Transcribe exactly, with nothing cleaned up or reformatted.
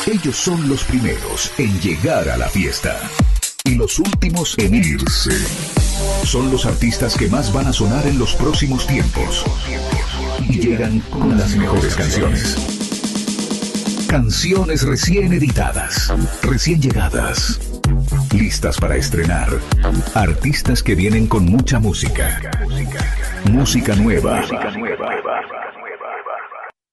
Ellos son los primeros en llegar a la fiesta y los últimos en irse. Son los artistas que más van a sonar en los próximos tiempos y llegan con las mejores canciones. Canciones recién editadas, recién llegadas, listas para estrenar. Artistas que vienen con mucha música. Música nueva,